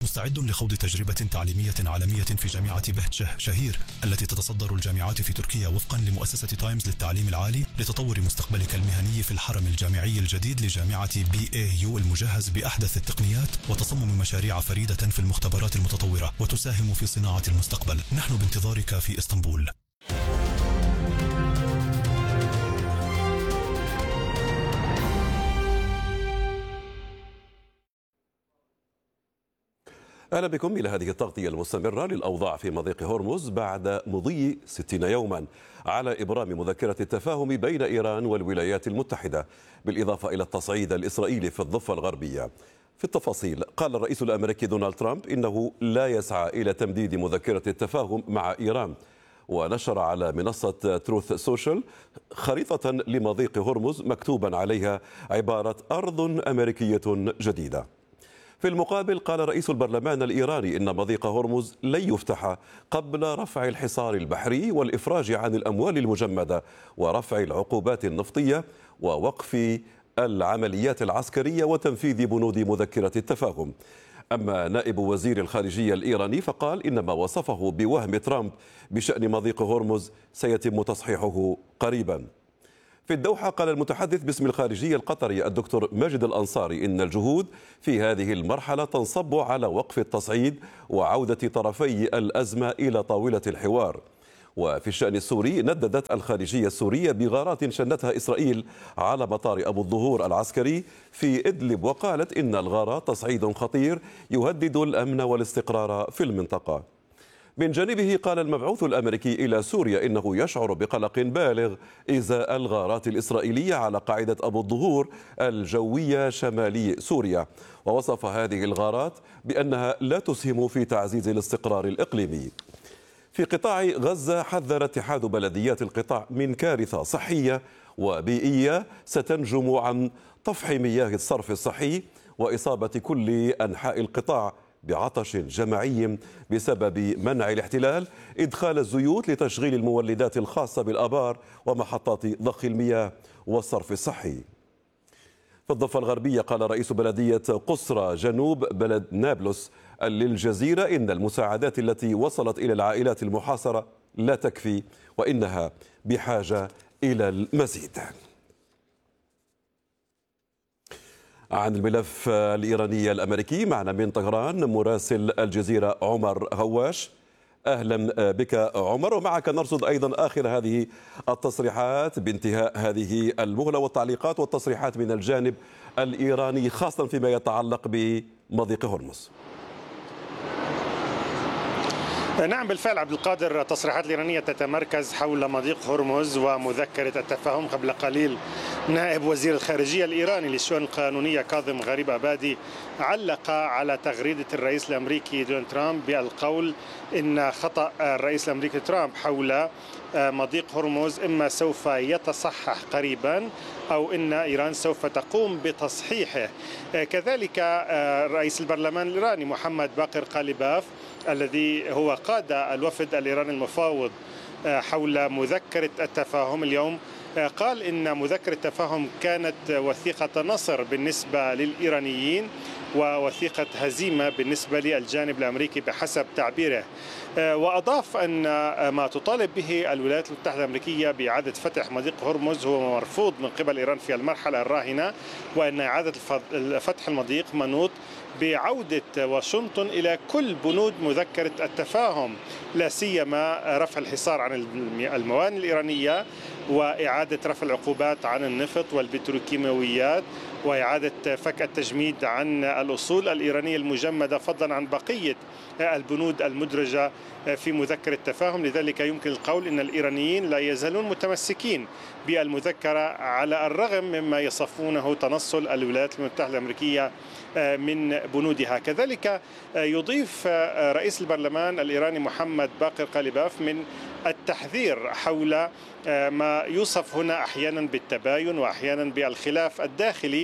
مستعد لخوض تجربة تعليمية عالمية في جامعة بهجة شهير التي تتصدر الجامعات في تركيا وفقا لمؤسسة تايمز للتعليم العالي لتطور مستقبلك المهني في الحرم الجامعي الجديد لجامعة BAU المجهز بأحدث التقنيات وتصمم مشاريع فريدة في المختبرات المتطورة وتساهم في صناعة المستقبل. نحن بانتظارك في إسطنبول. أهلا بكم إلى هذه التغطية المستمرة للأوضاع في مضيق هرمز بعد مضي 60 يوما على إبرام مذكرة التفاهم بين إيران والولايات المتحدة، بالإضافة إلى التصعيد الإسرائيلي في الضفة الغربية. في التفاصيل، قال الرئيس الأمريكي دونالد ترامب إنه لا يسعى إلى تمديد مذكرة التفاهم مع إيران، ونشر على منصة تروث سوشيال خريطة لمضيق هرمز مكتوبا عليها عبارة أرض أمريكية جديدة. في المقابل، قال رئيس البرلمان الإيراني إن مضيق هرمز لن يفتح قبل رفع الحصار البحري والإفراج عن الأموال المجمدة ورفع العقوبات النفطية ووقف العمليات العسكرية وتنفيذ بنود مذكرة التفاهم. أما نائب وزير الخارجية الإيراني فقال إن ما وصفه بوهم ترامب بشأن مضيق هرمز سيتم تصحيحه قريبا. في الدوحة، قال المتحدث باسم الخارجية القطري الدكتور ماجد الأنصاري إن الجهود في هذه المرحلة تنصب على وقف التصعيد وعودة طرفي الأزمة إلى طاولة الحوار. وفي الشأن السوري، نددت الخارجية السورية بغارات شنتها إسرائيل على مطار أبو الظهور العسكري في إدلب، وقالت إن الغارات تصعيد خطير يهدد الأمن والاستقرار في المنطقة. من جانبه، قال المبعوث الأمريكي إلى سوريا إنه يشعر بقلق بالغ إزاء الغارات الإسرائيلية على قاعدة أبو الظهور الجوية شمالي سوريا، ووصف هذه الغارات بأنها لا تسهم في تعزيز الاستقرار الإقليمي. في قطاع غزة، حذر اتحاد بلديات القطاع من كارثة صحية وبيئية ستنجم عن طفح مياه الصرف الصحي وإصابة كل أنحاء القطاع بعطش جماعي بسبب منع الاحتلال إدخال الزيوت لتشغيل المولدات الخاصة بالآبار ومحطات ضخ المياه والصرف الصحي. في الضفة الغربية، قال رئيس بلدية قصرى جنوب بلد نابلس للجزيرة إن المساعدات التي وصلت إلى العائلات المحاصرة لا تكفي وإنها بحاجة إلى المزيد. عن الملف الإيراني الأمريكي، معنا من طهران مراسل الجزيرة عمر هواش. أهلا بك عمر، ومعك نرصد أيضا آخر هذه التصريحات بانتهاء هذه المهلة والتعليقات والتصريحات من الجانب الإيراني خاصة فيما يتعلق بمضيق هرمز. نعم بالفعل عبد القادر، التصريحات الإيرانية تتمركز حول مضيق هرمز ومذكرة التفاهم. قبل قليل نائب وزير الخارجية الإيراني للشؤون القانونية كاظم غريب أبادي علق على تغريدة الرئيس الأمريكي دونالد ترامب بالقول إن خطأ الرئيس الأمريكي ترامب حول مضيق هرمز إما سوف يتصحح قريبا أو إن إيران سوف تقوم بتصحيحه. كذلك رئيس البرلمان الإيراني محمد باقر قاليباف الذي هو قاد الوفد الإيراني المفاوض حول مذكرة التفاهم اليوم قال إن مذكرة التفاهم كانت وثيقة نصر بالنسبة للإيرانيين ووثيقة هزيمة بالنسبة للجانب الأمريكي بحسب تعبيره. وأضاف أن ما تطالب به الولايات المتحدة الأمريكية بإعادة فتح مضيق هرمز هو مرفوض من قبل إيران في المرحلة الراهنة، وأن إعادة فتح المضيق منوط بعودة واشنطن إلى كل بنود مذكرة التفاهم، لا سيما رفع الحصار عن الموانئ الإيرانية وإعادة رفع العقوبات عن النفط والبتروكيماويات وإعادة فك التجميد عن الأصول الإيرانية المجمدة، فضلا عن بقية البنود المدرجة في مذكرة التفاهم. لذلك يمكن القول أن الإيرانيين لا يزالون متمسكين بالمذكرة على الرغم مما يصفونه تنصل الولايات المتحدة الأمريكية من بنودها. كذلك يضيف رئيس البرلمان الإيراني محمد باقر قاليباف من التحذير حول ما يوصف هنا أحيانا بالتباين وأحيانا بالخلاف الداخلي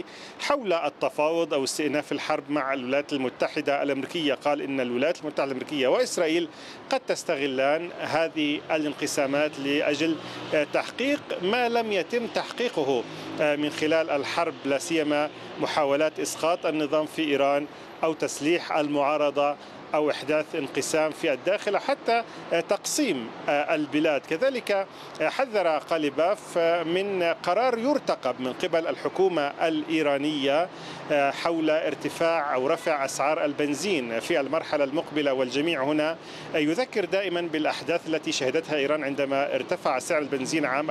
الإسرائيلي حول التفاوض أو استئناف الحرب مع الولايات المتحدة الأمريكية. قال إن الولايات المتحدة الأمريكية وإسرائيل قد تستغلان هذه الانقسامات لأجل تحقيق ما لم يتم تحقيقه من خلال الحرب، لا سيما محاولات إسقاط النظام في إيران أو تسليح المعارضة أو إحداث انقسام في الداخل، حتى تقسيم البلاد. كذلك حذر قاليباف من قرار يرتقب من قبل الحكومة الإيرانية حول ارتفاع أو رفع أسعار البنزين في المرحلة المقبلة، والجميع هنا يذكر دائما بالأحداث التي شهدتها إيران عندما ارتفع سعر البنزين عام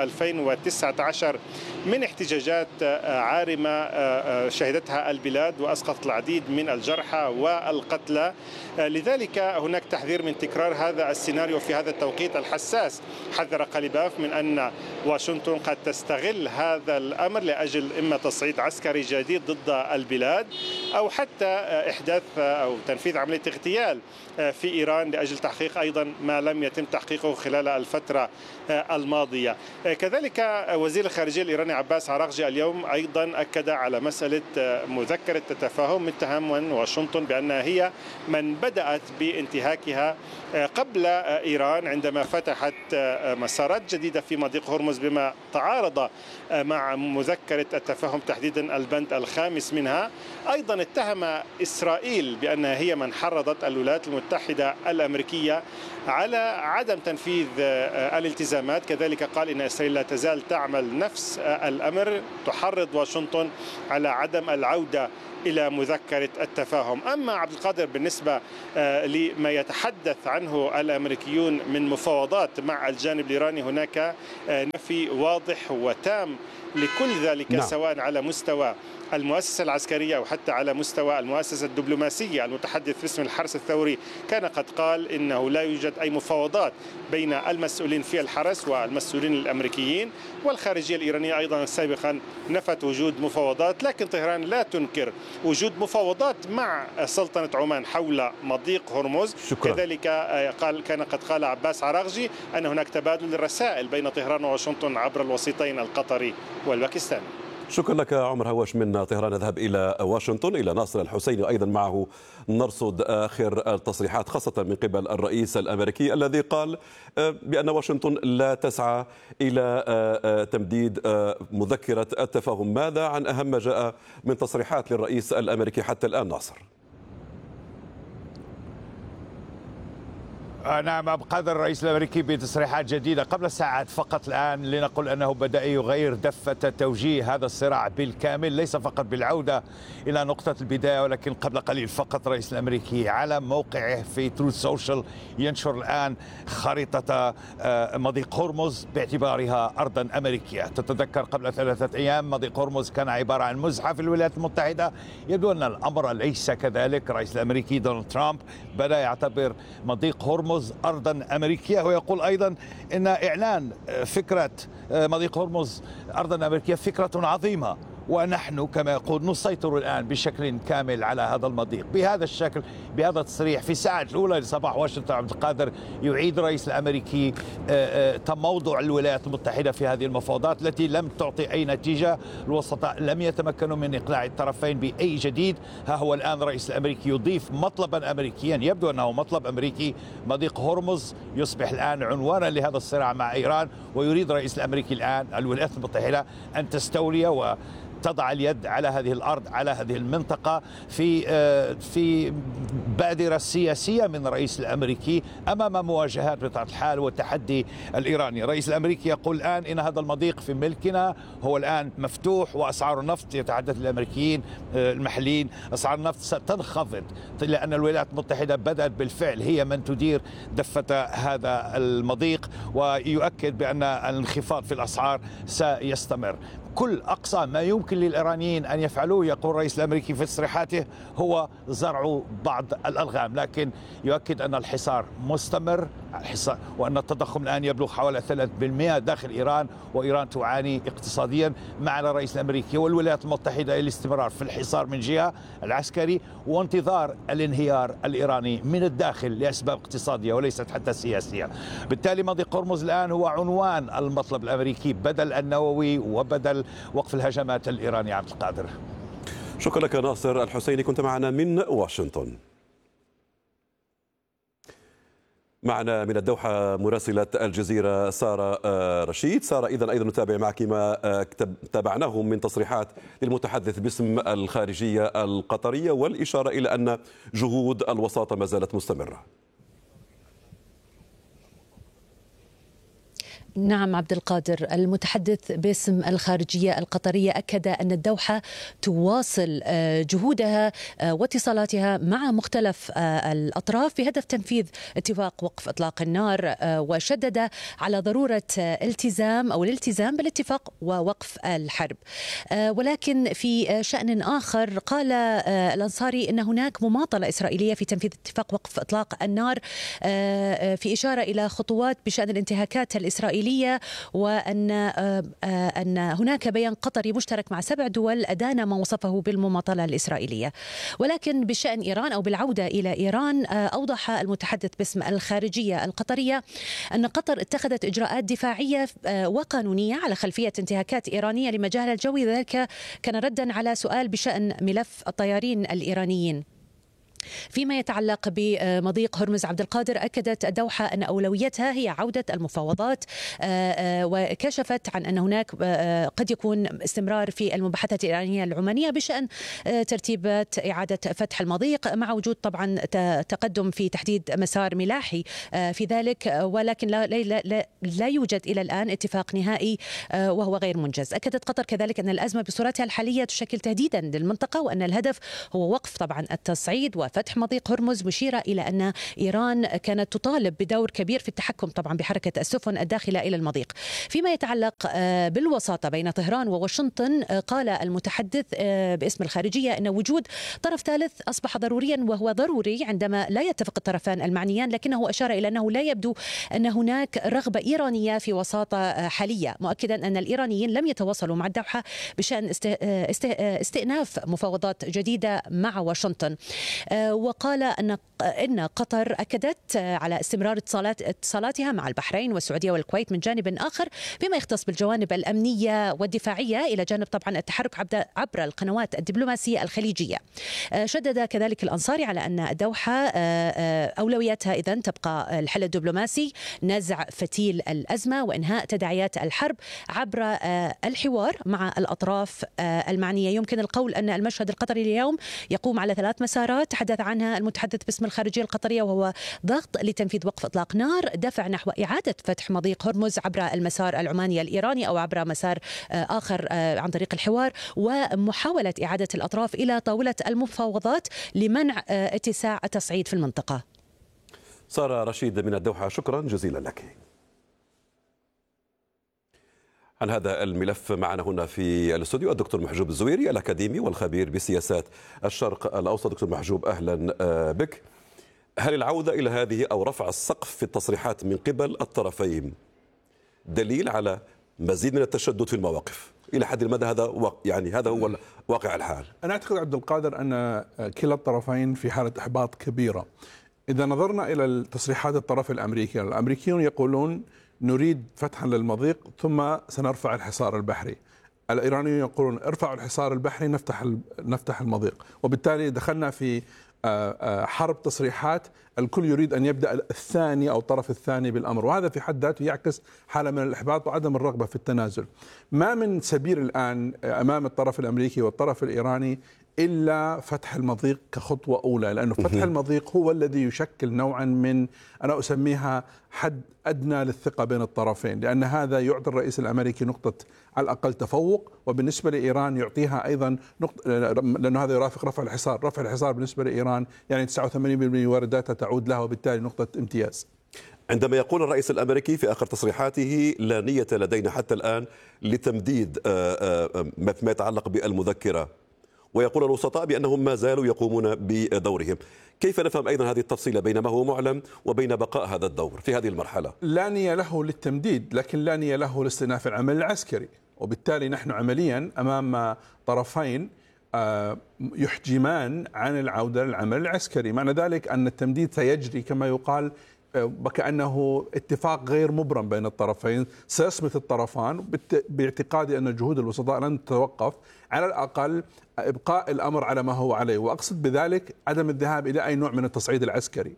2019 من احتجاجات عارمة شهدتها البلاد وأسقطت العديد من الجرحى والقتلى. لذلك هناك تحذير من تكرار هذا السيناريو في هذا التوقيت الحساس. حذر قاليباف من أن واشنطن قد تستغل هذا الأمر لأجل إما تصعيد عسكري جديد ضد البلاد أو حتى إحداث أو تنفيذ عملية اغتيال في إيران لأجل تحقيق أيضا ما لم يتم تحقيقه خلال الفترة الماضية. كذلك وزير الخارجية الإيراني عباس عراقجي اليوم أيضا أكد على مسألة مذكرة التفاهم، متهم واشنطن بأنها هي من بدأت بانتهاكها قبل إيران عندما فتحت مسارات جديدة في مضيق هرمز بما تعارض مع مذكرة التفاهم، تحديدا البند الخامس منها. أيضا اتهم إسرائيل بأنها هي من حرضت الولايات المتحدة الأمريكية على عدم تنفيذ الالتزامات. كذلك قال إن إسرائيل لا تزال تعمل نفس الأمر، تحرض واشنطن على عدم العودة إلى مذكرة التفاهم. أما عبد القادر بالنسبة لما يتحدث عنه الأمريكيون من مفاوضات مع الجانب الإيراني، هناك نفي واضح وتام لكل ذلك، سواء على مستوى المؤسسة العسكرية أو حتى على مستوى المؤسسة الدبلوماسية. المتحدث باسم الحرس الثوري كان قد قال إنه لا يوجد أي مفاوضات بين المسؤولين في الحرس والمسؤولين الأمريكيين، والخارجية الإيرانية أيضا سابقا نفت وجود مفاوضات، لكن طهران لا تنكر وجود مفاوضات مع سلطنة عمان حول مضيق هرمز. كذلك كان قد قال عباس عراقجي أن هناك تبادل للرسائل بين طهران وواشنطن عبر الوسيطين القطري والباكستاني. شكرا لك عمر هواش من طهران. نذهب إلى واشنطن إلى ناصر الحسيني، أيضا معه نرصد آخر التصريحات خاصة من قبل الرئيس الأمريكي الذي قال بأن واشنطن لا تسعى إلى تمديد مذكرة التفاهم. ماذا عن أهم ما جاء من تصريحات للرئيس الأمريكي حتى الآن ناصر؟ نعم قادر الرئيس الأمريكي بتصريحات جديدة قبل ساعات فقط الآن، لنقل أنه بدأ يغير دفة توجيه هذا الصراع بالكامل، ليس فقط بالعودة إلى نقطة البداية، ولكن قبل قليل فقط الرئيس الأمريكي على موقعه في تروث سوشيال ينشر الآن خريطة مضيق هرمز باعتبارها أرضا أمريكية. تتذكر قبل 3 أيام مضيق هرمز كان عبارة عن مزحة في الولايات المتحدة، يبدو أن الأمر ليس كذلك. الرئيس الأمريكي دونالد ترامب بدأ يعتبر مضيق هرمز أرضا أمريكية، ويقول أيضا أن إعلان فكرة مضيق هرمز أرضا أمريكية فكرة عظيمة، ونحن كما يقول نسيطر الآن بشكل كامل على هذا المضيق. بهذا الشكل بهذا التصريح في الساعة الأولى لصباح واشنطن عبد القادر يعيد الرئيس الأمريكي تموضع الولايات المتحدة في هذه المفاوضات التي لم تعطي أي نتيجة. الوسطاء لم يتمكنوا من إقلاع الطرفين بأي جديد. ها هو الآن الرئيس الأمريكي يضيف مطلبا أمريكيا، يبدو أنه مطلب أمريكي، مضيق هرمز يصبح الآن عنوانا لهذا الصراع مع إيران، ويريد الرئيس الأمريكي الآن الولايات المتحدة أن تستولي تضع اليد على هذه الأرض، على هذه المنطقة، في بادرة سياسية من الرئيس الأمريكي أمام مواجهات بطبيعة الحال والتحدي الإيراني. الرئيس الأمريكي يقول الآن إن هذا المضيق في ملكنا، هو الآن مفتوح، وأسعار النفط يتحدث الأمريكيين المحليين أسعار النفط ستنخفض، لأن الولايات المتحدة بدأت بالفعل هي من تدير دفة هذا المضيق، ويؤكد بأن الانخفاض في الأسعار سيستمر. كل أقصى ما يمكن للإيرانيين أن يفعلوه، يقول الرئيس الأمريكي في تصريحاته، هو زرع بعض الألغام، لكن يؤكد أن الحصار مستمر، وأن التضخم الآن يبلغ حوالي 3% داخل إيران، وإيران تعاني اقتصاديا. مع الرئيس الأمريكي والولايات المتحدة الاستمرار في الحصار من جهة العسكري، وانتظار الانهيار الإيراني من الداخل لأسباب اقتصادية وليست حتى سياسية. بالتالي مضيق هرمز الآن هو عنوان المطلب الأمريكي بدل النووي وبدل وقف الهجمات الإيرانية. عبد القادر. شكرا لك ناصر الحسيني، كنت معنا من واشنطن. معنا من الدوحة مراسلة الجزيرة سارة رشيد. سارة، إذن أيضا نتابع معك ما تابعناه من تصريحات للمتحدث باسم الخارجية القطرية والإشارة إلى أن جهود الوساطة ما زالت مستمرة. نعم عبد القادر، المتحدث باسم الخارجية القطرية أكد أن الدوحة تواصل جهودها واتصالاتها مع مختلف الأطراف بهدف تنفيذ اتفاق وقف إطلاق النار، وشدد على ضرورة الالتزام بالاتفاق ووقف الحرب. ولكن في شأن آخر قال الأنصاري أن هناك مماطلة إسرائيلية في تنفيذ اتفاق وقف إطلاق النار، في إشارة إلى خطوات بشأن الانتهاكات الإسرائيلية، وأن هناك بيان قطري مشترك مع 7 دول أدان ما وصفه بالمماطلة الإسرائيلية. ولكن بشأن إيران أو بالعودة إلى إيران، أوضح المتحدث باسم الخارجية القطرية أن قطر اتخذت إجراءات دفاعية وقانونية على خلفية انتهاكات إيرانية لمجالها الجوي، ذلك كان ردا على سؤال بشأن ملف الطيارين الإيرانيين. فيما يتعلق بمضيق هرمز عبد القادر، أكدت الدوحة أن أولويتها هي عودة المفاوضات، وكشفت عن أن هناك قد يكون استمرار في المباحثات الإيرانية العمانية بشأن ترتيبات إعادة فتح المضيق، مع وجود طبعا تقدم في تحديد مسار ملاحي في ذلك، ولكن لا يوجد إلى الآن اتفاق نهائي وهو غير منجز. أكدت قطر كذلك أن الأزمة بصورتها الحالية تشكل تهديدا للمنطقة، وأن الهدف هو وقف طبعا التصعيد وفتح مضيق هرمز، مشيرة إلى أن إيران كانت تطالب بدور كبير في التحكم طبعا بحركة السفن الداخلة إلى المضيق. فيما يتعلق بالوساطة بين طهران وواشنطن، قال المتحدث باسم الخارجية أن وجود طرف ثالث أصبح ضروريا، وهو ضروري عندما لا يتفق الطرفان المعنيان، لكنه أشار إلى أنه لا يبدو أن هناك رغبة إيرانية في وساطة حالية، مؤكدا أن الإيرانيين لم يتواصلوا مع الدوحة بشأن استئناف مفاوضات جديدة مع واشنطن. وقال أن قطر أكدت على استمرار اتصالاتها مع البحرين والسعودية والكويت من جانب آخر فيما يختص بالجوانب الأمنية والدفاعية، إلى جانب طبعا التحرك عبر القنوات الدبلوماسية الخليجية. شدد كذلك الأنصاري على أن الدوحة أولوياتها إذن تبقى الحل الدبلوماسي، نزع فتيل الأزمة وإنهاء تداعيات الحرب عبر الحوار مع الأطراف المعنية. يمكن القول أن المشهد القطري اليوم يقوم على 3 مسارات تحدث عنها المتحدث باسم الخارجية القطرية، وهو ضغط لتنفيذ وقف إطلاق نار، دفع نحو إعادة فتح مضيق هرمز عبر المسار العماني الإيراني أو عبر مسار آخر عن طريق الحوار، ومحاولة إعادة الأطراف إلى طاولة المفاوضات لمنع اتساع التصعيد في المنطقة. سارة رشيد من الدوحة، شكرا جزيلا لك. عن هذا الملف معنا هنا في الاستوديو الدكتور محجوب الزويري، الأكاديمي والخبير بسياسات الشرق الأوسط. دكتور محجوب، أهلا بك. هل العودة إلى هذه أو رفع السقف في التصريحات من قبل الطرفين دليل على مزيد من التشدد في المواقف؟ إلى حد المدى هذا هذا هو واقع الحال. أنا أعتقد عبد القادر أن كلا الطرفين في حالة إحباط كبيرة. إذا نظرنا إلى تصريحات الطرف الأمريكي، الأمريكيون يقولون نريد فتحا للمضيق ثم سنرفع الحصار البحري، الإيرانيون يقولون ارفعوا الحصار البحري نفتح المضيق، وبالتالي دخلنا في حرب تصريحات. الكل يريد أن يبدأ الثاني أو الطرف الثاني بالأمر، وهذا في حد ذاته يعكس حالة من الإحباط وعدم الرغبة في التنازل. ما من سبيل الآن أمام الطرف الأمريكي والطرف الإيراني إلا فتح المضيق كخطوة أولى، لأنه فتح المضيق هو الذي يشكل نوعا من، أنا أسميها حد أدنى للثقة بين الطرفين، لأن هذا يعطي الرئيس الأمريكي نقطة على الأقل تفوق، وبالنسبة لإيران يعطيها أيضا نقطة، لأنه هذا يرافق رفع الحصار. رفع الحصار بالنسبة لإيران يعني 89% وارداتها تعود لها، وبالتالي نقطة امتياز. عندما يقول الرئيس الأمريكي في آخر تصريحاته لا نية لدينا حتى الآن لتمديد ما يتعلق بالمذكرة، ويقول الوسطاء بأنهم ما زالوا يقومون بدورهم، كيف نفهم أيضا هذه التفصيلة بين ما هو معلن وبين بقاء هذا الدور في هذه المرحلة؟ لا نية له للتمديد، لكن لا نية له لاستئناف العمل العسكري، وبالتالي نحن عمليا أمام طرفين يحجمان عن العودة للعمل العسكري. معنى ذلك أن التمديد سيجري كما يقال وكأنه اتفاق غير مبرم بين الطرفين سيصمت الطرفان، باعتقادي أن جهود الوسطاء لن تتوقف، على الأقل إبقاء الأمر على ما هو عليه، وأقصد بذلك عدم الذهاب إلى أي نوع من التصعيد العسكري.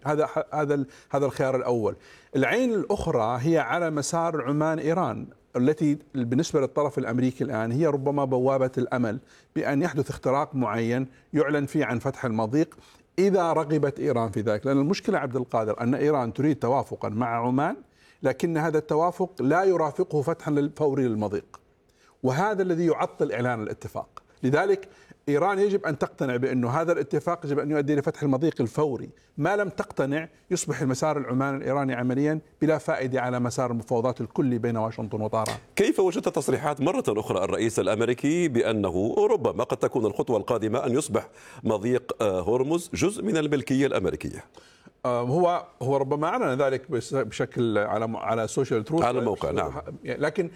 هذا الخيار الأول. العين الأخرى هي على مسار عمان إيران، التي بالنسبة للطرف الأمريكي الآن هي ربما بوابة الأمل بأن يحدث اختراق معين يعلن فيه عن فتح المضيق إذا رغبت إيران في ذلك. لأن المشكلة عبد القادر أن إيران تريد توافقا مع عمان، لكن هذا التوافق لا يرافقه فتحا فوري للمضيق، وهذا الذي يعطل إعلان الاتفاق. لذلك إيران يجب أن تقتنع بأن هذا الاتفاق يجب أن يؤدي لفتح المضيق الفوري. ما لم تقتنع يصبح المسار العماني الإيراني عمليا بلا فائدة على مسار المفاوضات الكلي بين واشنطن وطهران. كيف وجدت تصريحات مرة أخرى الرئيس الأمريكي بأنه ربما قد تكون الخطوة القادمة أن يصبح مضيق هرمز جزء من الملكية الأمريكية؟ هو ربما أعلن ذلك بشكل على سوشيال تروث على الموقع، نعم. لكن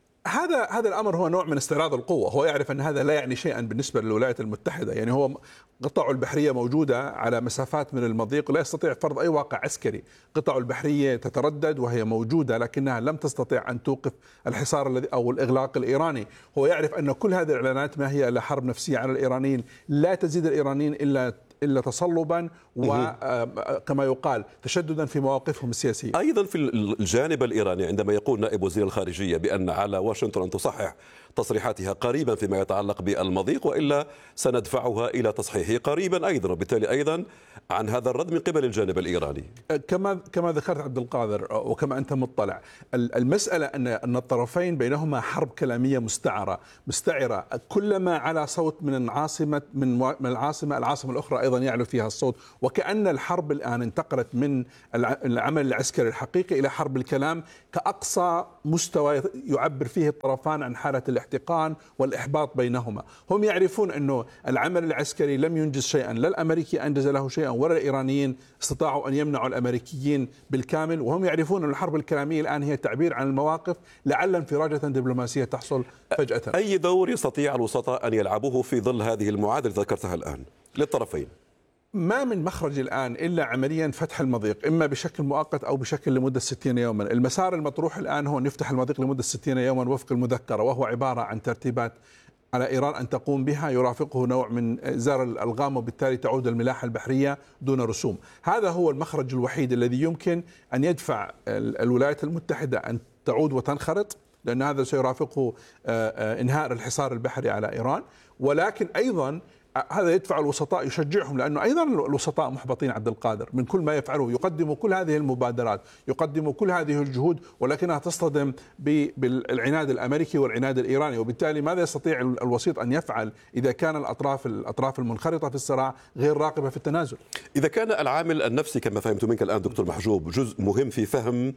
هذا الأمر هو نوع من استعراض القوة. هو يعرف أن هذا لا يعني شيئا بالنسبة للولايات المتحدة. يعني هو قطع البحرية موجودة على مسافات من المضيق ولا يستطيع فرض أي واقع عسكري. قطع البحرية تتردد وهي موجودة، لكنها لم تستطيع أن توقف الحصار الذي أو الإغلاق الإيراني. هو يعرف أن كل هذه الإعلانات ما هي إلا حرب نفسية على الإيرانيين، لا تزيد الإيرانيين إلا تصلبا وكما يقال تشددا في مواقفهم السياسية. أيضا في الجانب الإيراني، عندما يقول نائب وزير الخارجية بأن على واشنطن أن تصحح تصريحاتها قريبا فيما يتعلق بالمضيق، وإلا سندفعها إلى تصحيحه قريبا أيضا، وبالتالي أيضا عن هذا الرد من قبل الجانب الإيراني. كما ذكرت عبد القادر وكما أنت مطلع، المسألة أن الطرفين بينهما حرب كلامية مستعرة. كلما على صوت من العاصمة الأخرى أيضا يعلو فيها الصوت، وكأن الحرب الآن انتقلت من العمل العسكري الحقيقي إلى حرب الكلام كأقصى مستوى يعبر فيه الطرفان عن حالة الاحتقان والإحباط بينهما. هم يعرفون أنه العمل العسكري لم ينجز شيئا، لا الأمريكي أنجز له شيئا ولا الإيرانيين استطاعوا أن يمنعوا الأمريكيين بالكامل، وهم يعرفون أن الحرب الكلامية الآن هي تعبير عن المواقف لعل انفراجة دبلوماسية تحصل فجأة. أي دور يستطيع الوسطاء أن يلعبوه في ظل هذه المعادلة ذكرتها الآن للطرفين؟ ما من مخرج الآن إلا عمليا فتح المضيق، إما بشكل مؤقت أو بشكل لمدة 60 يوما. المسار المطروح الآن هو أن يفتح المضيق لمدة 60 يوما وفق المذكرة، وهو عبارة عن ترتيبات على إيران أن تقوم بها يرافقه نوع من إزالة الألغام، وبالتالي تعود الملاحة البحرية دون رسوم. هذا هو المخرج الوحيد الذي يمكن أن يدفع الولايات المتحدة أن تعود وتنخرط، لأن هذا سيرافقه إنهاء الحصار البحري على إيران. ولكن أيضا هذا يدفع الوسطاء، يشجعهم، لأنه أيضا الوسطاء محبطين عبد القادر من كل ما يفعله. يقدموا كل هذه المبادرات، يقدموا كل هذه الجهود، ولكنها تصطدم بالعناد الأمريكي والعناد الإيراني. وبالتالي ماذا يستطيع الوسيط أن يفعل إذا كان الأطراف المنخرطة في الصراع غير راغبة في التنازل؟ إذا كان العامل النفسي كما فهمت منك الآن دكتور محجوب جزء مهم في فهم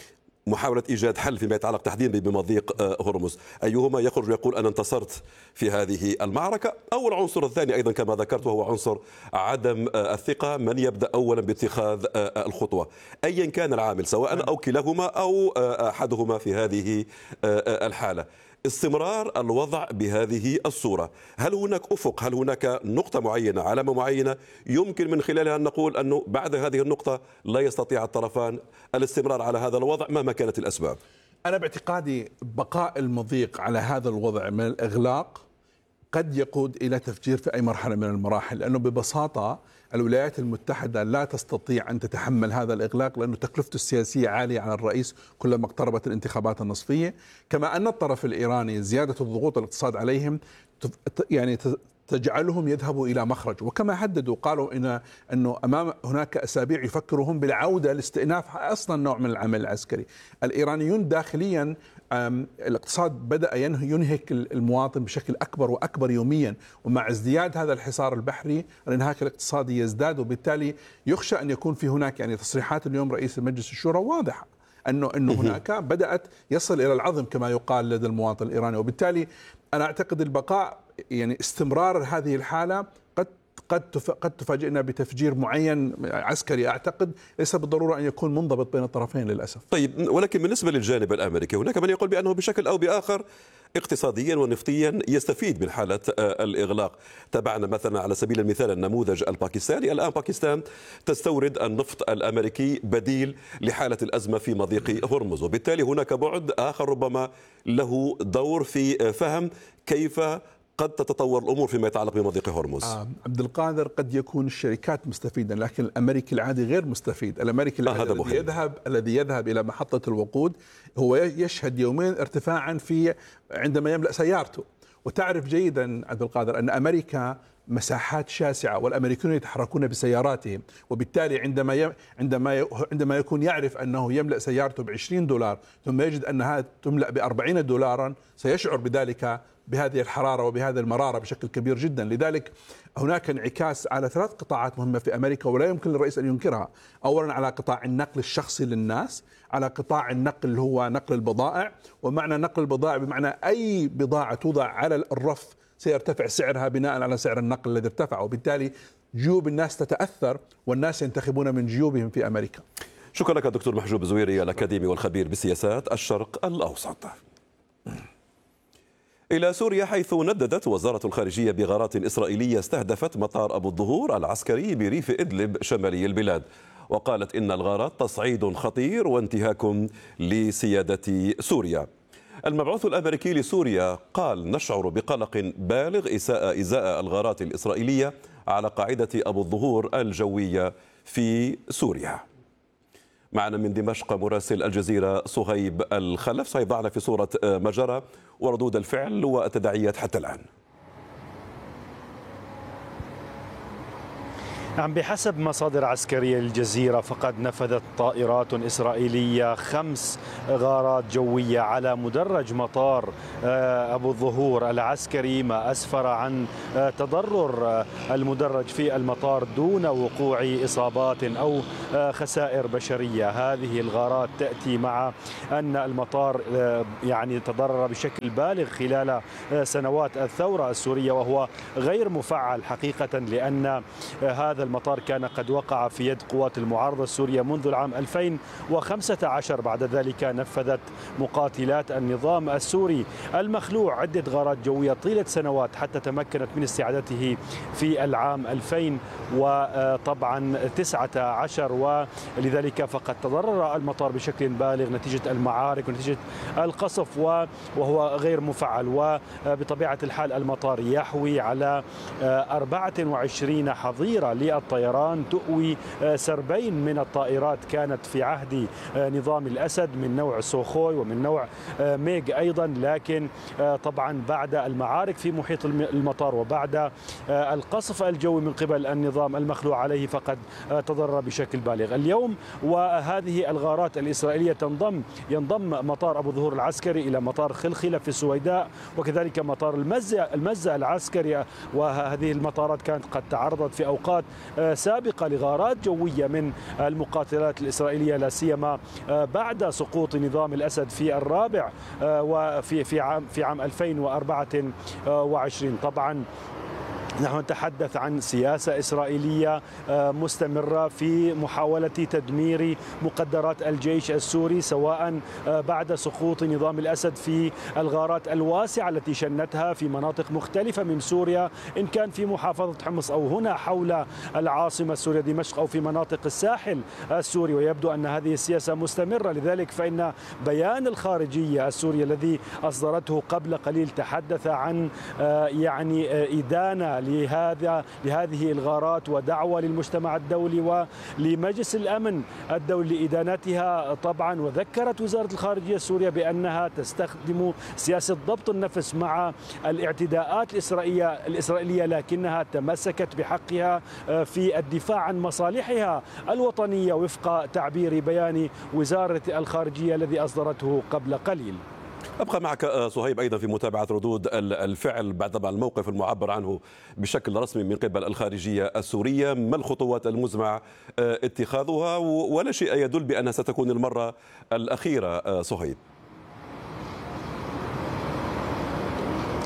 محاولة إيجاد حل فيما يتعلق تحديدا بمضيق هرمز، أيهما يخرج ويقول أنا انتصرت في هذه المعركة، أو العنصر الثاني أيضا كما ذكرت وهو عنصر عدم الثقة، من يبدأ أولا باتخاذ الخطوة، أيا كان العامل سواء أو كلاهما أو أحدهما في هذه الحالة. استمرار الوضع بهذه الصورة، هل هناك أفق، هل هناك نقطة معينة، علامة معينة يمكن من خلالها أن نقول أنه بعد هذه النقطة لا يستطيع الطرفان الاستمرار على هذا الوضع مهما كانت الأسباب؟ أنا باعتقادي بقاء المضيق على هذا الوضع من الإغلاق قد يقود إلى تفجير في أي مرحلة من المراحل، لأنه ببساطة الولايات المتحدة لا تستطيع أن تتحمل هذا الإغلاق، لأنه تكلفته السياسية عالية على الرئيس كلما اقتربت الانتخابات النصفية. كما أن الطرف الإيراني زيادة الضغوط الاقتصاد عليهم يعني تجعلهم يذهبوا إلى مخرج، وكما هددوا قالوا أنه أمام هناك أسابيع يفكروا هم بالعودة لاستئناف أصلا نوع من العمل العسكري. الإيرانيون داخليا الاقتصاد بدأ ينهك المواطن بشكل أكبر وأكبر يوميا، ومع ازدياد هذا الحصار البحري الانهاك الاقتصادي يزداد، وبالتالي يخشى أن يكون في هناك يعني تصريحات اليوم رئيس مجلس الشورى واضحة أنه هناك بدأت يصل إلى العظم كما يقال لدى المواطن الإيراني. وبالتالي أنا أعتقد البقاء يعني استمرار هذه الحالة قد تفاجئنا بتفجير معين عسكري، أعتقد ليس بالضرورة أن يكون منضبط بين الطرفين للأسف. طيب، ولكن بالنسبة للجانب الأمريكي هناك من يقول بأنه بشكل أو بآخر اقتصاديا ونفطيا يستفيد من حالة الإغلاق. تابعنا مثلا على سبيل المثال النموذج الباكستاني. الآن باكستان تستورد النفط الأمريكي بديل لحالة الأزمة في مضيق هرمز، وبالتالي هناك بعد آخر ربما له دور في فهم كيف قد تتطور الأمور فيما يتعلق بمضيق هرمز. عبد القادر، قد يكون الشركات مستفيدة لكن الأمريكي العادي غير مستفيد. الأمريكي العادي الذي يذهب إلى محطة الوقود هو يشهد يومين ارتفاعا عندما يملأ سيارته. وتعرف جيدا عبد القادر أن أمريكا مساحات شاسعة والأمريكيون يتحركون بسياراتهم، وبالتالي عندما يكون يعرف أنه يملأ سيارته ب$20 ثم يجد أنها تملأ ب$40 سيشعر بهذه الحرارة وبهذه المرارة بشكل كبير جدا. لذلك هناك انعكاس على 3 قطاعات مهمة في أمريكا ولا يمكن للرئيس أن ينكرها. أولا على قطاع النقل الشخصي للناس، على قطاع النقل اللي هو نقل البضائع، ومعنى نقل البضائع بمعنى أي بضاعة توضع على الرف سيرتفع سعرها بناء على سعر النقل الذي ارتفع، وبالتالي جيوب الناس تتأثر والناس ينتخبون من جيوبهم في أمريكا. شكرا لك دكتور محجوب زويري الأكاديمي والخبير بسياسات الشرق الأوسط. إلى سوريا، حيث نددت وزارة الخارجية بغارات إسرائيلية استهدفت مطار أبو الظهور العسكري بريف إدلب شمالي البلاد، وقالت إن الغارات تصعيد خطير وانتهاك لسيادة سوريا. المبعوث الأمريكي لسوريا قال: نشعر بقلق بالغ إزاء الغارات الإسرائيلية على قاعدة أبو الظهور الجوية في سوريا. معنا من دمشق مراسل الجزيرة صهيب الخلف. صهيب، ضعنا في صورة ما جرى وردود الفعل والتداعيات حتى الآن. بحسب مصادر عسكرية للجزيرة فقد نفذت طائرات إسرائيلية 5 غارات جوية على مدرج مطار أبو الظهور العسكري، ما أسفر عن تضرر المدرج في المطار دون وقوع إصابات أو خسائر بشرية. هذه الغارات تأتي مع أن المطار تضرر بشكل بالغ خلال سنوات الثورة السورية، وهو غير مفعل حقيقة، لأن هذا المطار كان قد وقع في يد قوات المعارضة السورية منذ العام 2015. بعد ذلك نفذت مقاتلات النظام السوري المخلوع عدة غارات جوية طيلة سنوات حتى تمكنت من استعادته في العام 2019، ولذلك فقد تضرر المطار بشكل بالغ نتيجة المعارك ونتيجة القصف وهو غير مفعل. وبطبيعة الحال المطار يحوي على 24 حظيرة للطيران، تؤوي سربين من الطائرات كانت في عهد نظام الأسد من نوع سوخوي ومن نوع ميغ أيضا، لكن طبعا بعد المعارك في محيط المطار وبعد القصف الجوي من قبل النظام المخلوع عليه فقد تضرر بشكل بالغ. اليوم وهذه الغارات الإسرائيلية ينضم مطار أبو الظهور العسكري إلى مطار خلخلة في السويداء، وكذلك مطار المزة العسكري، وهذه المطارات كانت قد تعرضت في أوقات سابقة لغارات جوية من المقاتلات الإسرائيلية، لا سيما بعد سقوط نظام الأسد في الرابع وفي عام 2024. طبعا نحن نتحدث عن سياسة إسرائيلية مستمرة في محاولة تدمير مقدرات الجيش السوري، سواء بعد سقوط نظام الأسد في الغارات الواسعة التي شنتها في مناطق مختلفة من سوريا، إن كان في محافظة حمص أو هنا حول العاصمة السورية دمشق أو في مناطق الساحل السوري، ويبدو أن هذه السياسة مستمرة. لذلك فإن بيان الخارجية السورية الذي أصدرته قبل قليل تحدث عن إدانة لهذه الغارات ودعوة للمجتمع الدولي ولمجلس الأمن الدولي لإدانتها طبعا. وذكرت وزارة الخارجية السورية بأنها تستخدم سياسة ضبط النفس مع الاعتداءات الإسرائيلية، لكنها تمسكت بحقها في الدفاع عن مصالحها الوطنية وفق تعبير بيان وزارة الخارجية الذي أصدرته قبل قليل. أبقى معك صهيب أيضا في متابعة ردود الفعل بعد الموقف المعبر عنه بشكل رسمي من قبل الخارجية السورية. ما الخطوات المزمع اتخاذها؟ ولا شيء يدل بأنها ستكون المرة الأخيرة. صهيب،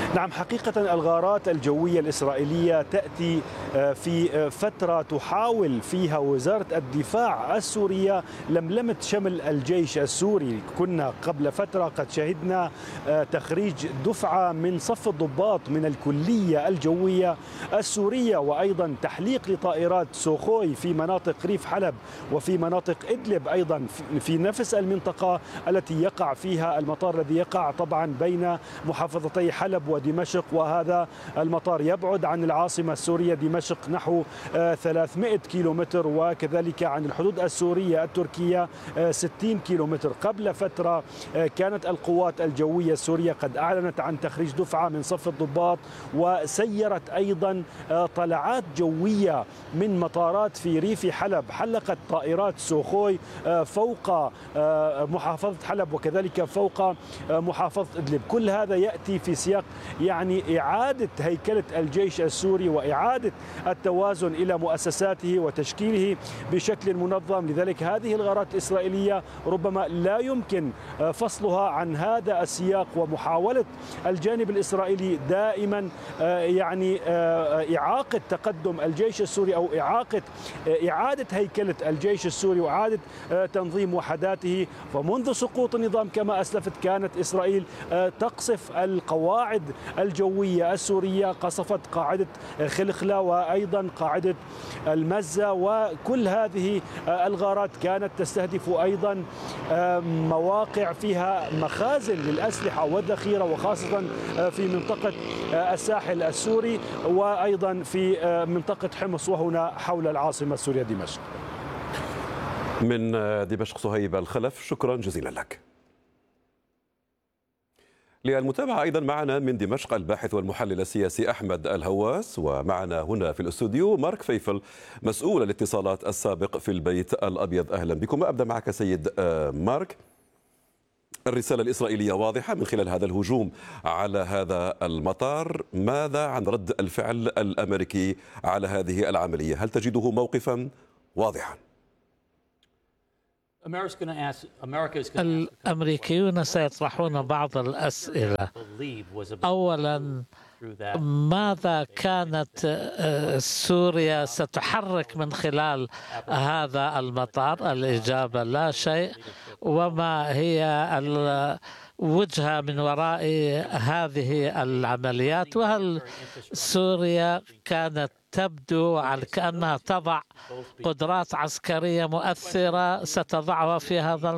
نعم، حقيقة الغارات الجوية الإسرائيلية تأتي في فترة تحاول فيها وزارة الدفاع السورية لملمة شمل الجيش السوري. كنا قبل فترة قد شهدنا تخريج دفعة من صف الضباط من الكلية الجوية السورية، وأيضا تحليق لطائرات سوخوي في مناطق ريف حلب وفي مناطق إدلب أيضا في نفس المنطقة التي يقع فيها المطار الذي يقع طبعا بين محافظتي حلب ودمشق، وهذا المطار يبعد عن العاصمة السورية دمشق نحو 300 كيلومتر، وكذلك عن الحدود السورية التركية 60 كيلومتر. قبل فترة كانت القوات الجوية السورية قد أعلنت عن تخريج دفعة من صف الضباط، وسيرت أيضا طلعات جوية من مطارات في ريف حلب، حلقت طائرات سوخوي فوق محافظة حلب وكذلك فوق محافظة إدلب. كل هذا يأتي في سياق يعني إعادة هيكلة الجيش السوري وإعادة التوازن إلى مؤسساته وتشكيله بشكل منظم. لذلك هذه الغارات الإسرائيلية ربما لا يمكن فصلها عن هذا السياق، ومحاولة الجانب الإسرائيلي دائما يعني إعاقة تقدم الجيش السوري أو إعادة هيكلة الجيش السوري وإعادة تنظيم وحداته. فمنذ سقوط النظام كما أسلفت كانت إسرائيل تقصف القواعد الجوية السورية، قصفت قاعدة خلخلة وأيضا قاعدة المزة، وكل هذه الغارات كانت تستهدف أيضا مواقع فيها مخازن للأسلحة والذخيرة، وخاصة في منطقة الساحل السوري وأيضا في منطقة حمص وهنا حول العاصمة السورية دمشق. من دمشق صهيب الخلف، شكرا جزيلا لك. للمتابعة أيضا معنا من دمشق الباحث والمحلل السياسي أحمد الهواس، ومعنا هنا في الاستوديو مارك فيفل مسؤول الاتصالات السابق في البيت الأبيض. أهلا بكم. أبدأ معك سيد مارك. الرسالة الإسرائيلية واضحة من خلال هذا الهجوم على هذا المطار. ماذا عن رد الفعل الأمريكي على هذه العملية؟ هل تجده موقفا واضحا؟ الأمريكيون سيطرحون بعض الأسئلة. أولا، ماذا كانت سوريا ستحرك من خلال هذا المطار؟ الإجابة لا شيء. وما هي الوجهة من وراء هذه العمليات؟ وهل سوريا كانت تبدو على كأنها تضع قدرات عسكرية مؤثرة ستضعها في هذا